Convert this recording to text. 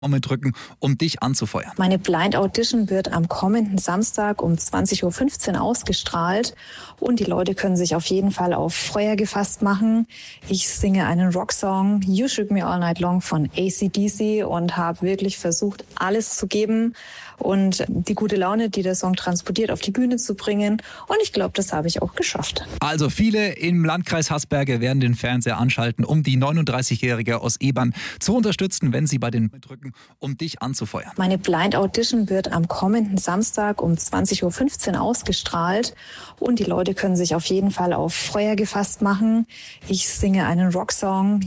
Daumen drücken, um dich anzufeuern. Meine Blind Audition wird am kommenden Samstag um 20.15 Uhr ausgestrahlt und die Leute können sich auf jeden Fall auf Feuer gefasst machen. Ich singe einen Rocksong, You Shook Me All Night Long von AC/DC und habe wirklich versucht, alles zu geben und die gute Laune, die der Song transportiert, auf die Bühne zu bringen. Und ich glaube, das habe ich auch geschafft. Also viele im Landkreis Hasberge werden den Fernseher anschalten, um die 39-Jährige aus Ebern zu unterstützen, wenn sie bei den drücken, um dich anzufeuern. Meine Blind Audition wird am kommenden Samstag um 20.15 Uhr ausgestrahlt und die Leute können sich auf jeden Fall auf Feuer gefasst machen. Ich singe einen Rocksong.